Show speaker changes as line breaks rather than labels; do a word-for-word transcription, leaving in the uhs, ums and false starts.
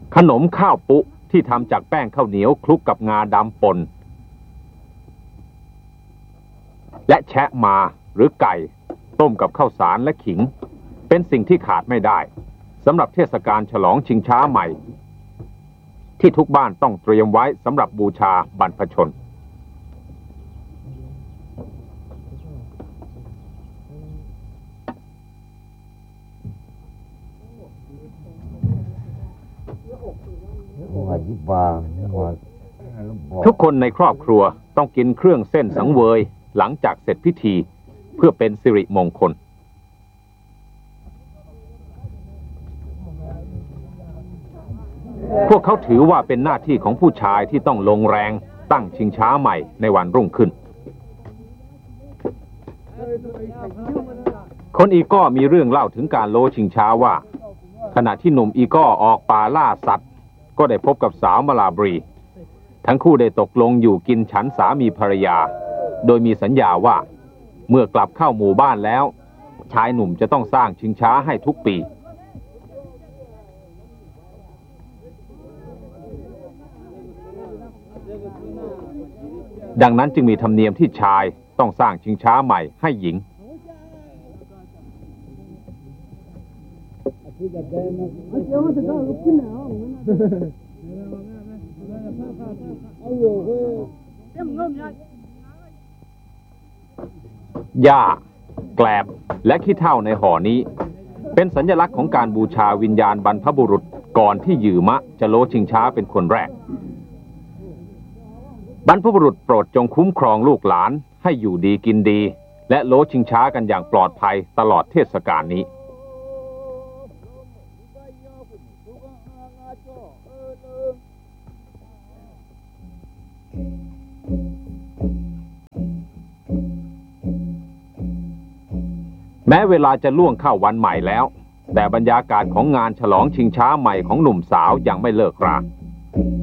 ขนมข้าวปุที่ทำจากแป้งข้าวเหนียวคลุกกับงาดำป่นและแชะมาหรือไก่ต้มกับข้าวสารและขิงเป็นสิ่งที่ขาดไม่ได้สำหรับเทศกาลฉลองชิงช้าใหม่ที่ทุกบ้านต้องเตรียมไว้สำหรับบูชาบรรพชนทุกคนในครอบครัวต้องกินเครื่องเส้นสังเวยหลังจากเสร็จพิธีเพื่อเป็นสิริมงคลพวกเขาถือว่าเป็นหน้าที่ของผู้ชายที่ต้องลงแรงตั้งชิงช้าใหม่ในวันรุ่งขึ้นคนอีก้อมีเรื่องเล่าถึงการโลชิงช้าว่าขณะที่หนุ่มอีก้อออกป่าล่าสัตว์ก็ได้พบกับสาวมาลาบรีทั้งคู่ได้ตกลงอยู่กินฉันสามีภรรยาโดยมีสัญญาว่าเมื่อกลับเข้าหมู่บ้านแล้วชายหนุ่มจะต้องสร้างชิงช้าให้ทุกปีดังนั้นจึงมีธรรมเนียมที่ชายต้องสร้างชิงช้าใหม่ให้หญิงหญ้าแกลบและขี้เถ้าในห่อนี้เป็นสัญลักษณ์ของการบูชาวิญญาณบรรพบุรุษก่อนที่หยือมะจะโลชิงช้าเป็นคนแรกบรรพบุรุษโปรดจงคุ้มครองลูกหลานให้อยู่ดีกินดีและโลชิงช้ากันอย่างปลอดภัยตลอดเทศกาลนี้แม้เวลาจะล่วงเข้าวันใหม่แล้วแต่บรรยากาศของงานฉลองชิงช้าใหม่ของหนุ่มสาวยังไม่เลิกรา